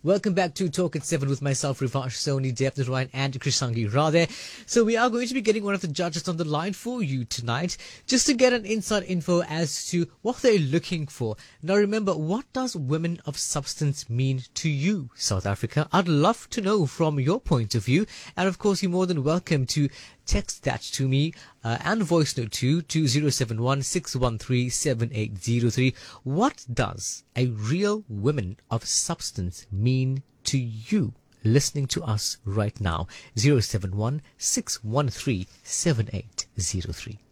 Welcome back to Talk at 7 with myself, Rivash Soni, Devnath Ryan and Krishangi Radhe. So we are going to be getting one of the judges on the line for you tonight, just to get an inside info as to what they're looking for. Now remember, what does women of substance mean to you, South Africa? I'd love to know from your point of view. And of course, you're more than welcome to text that to me and voice note to 071 613 7803. What does a real woman of substance mean to you? Listening to us right now, 071 613 7803.